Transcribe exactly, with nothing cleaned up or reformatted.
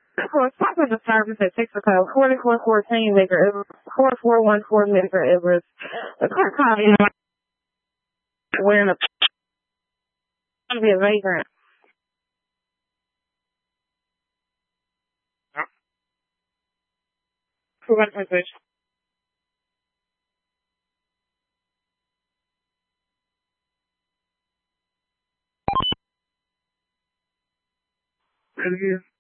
For stopping the service at Texaco, forty-four fourteen Medgar Evers, forty-four fourteen Medgar Evers. The car called in wearing a to be a vagrant. Prevent message. Thank you.